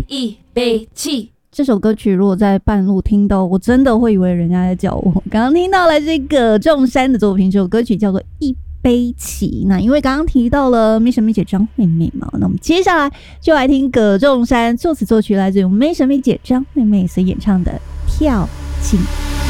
一杯气。 这首歌曲如果在半路听到，我真的会以为人家在叫我。刚刚听到了这个仲山的作品，这首歌曲叫做《一杯起》。那因为刚刚提到了妹神妹姐张惠妹嘛，那我们接下来就来听葛仲山作词作曲来自于妹神妹姐张惠妹所演唱的《跳进》。